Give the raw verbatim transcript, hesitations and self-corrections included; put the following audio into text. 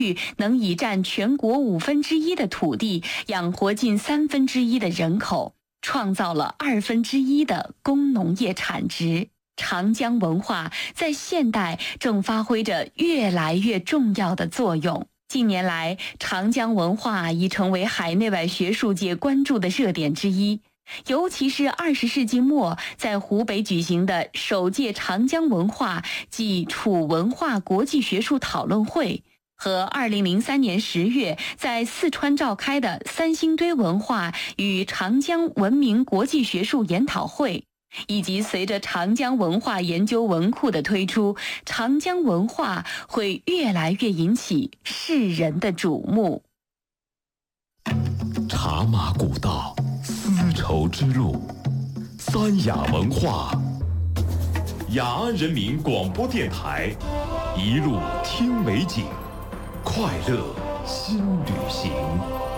能以占全国五分之一的土地养活近三分之一的人口，创造了二分之一的工农业产值。长江文化在现代正发挥着越来越重要的作用。近年来，长江文化已成为海内外学术界关注的热点之一。尤其是二十世纪末在湖北举行的首届长江文化暨楚文化国际学术讨论会，和二零零三年十月在四川召开的三星堆文化与长江文明国际学术研讨会，以及随着长江文化研究文库的推出，长江文化会越来越引起世人的瞩目。 茶马古道，丝绸之路，三雅文化。雅安人民广播电台，一路听美景，快乐新旅行。